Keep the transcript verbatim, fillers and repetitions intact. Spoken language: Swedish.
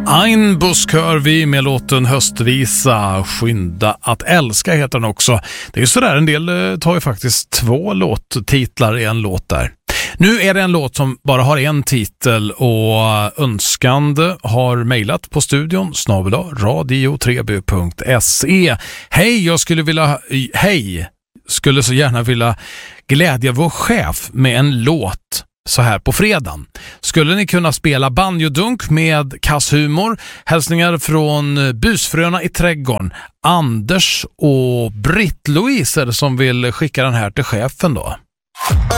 Ein Busk hör vi med låten Höstvisa. Skynda att älska heter den också. Det är ju sådär, en del tar ju faktiskt två låttitlar i en låt där. Nu är det en låt som bara har en titel och önskande har mejlat på studion snabel-a radio tre b punkt se. Hej, jag skulle vilja hej, skulle så gärna vilja glädja vår chef med en låt så här på fredagen. Skulle ni kunna spela banjodunk med kasshumor? Hälsningar från busfröna i trädgården. Anders och Britt-Louise som vill skicka den här till chefen då.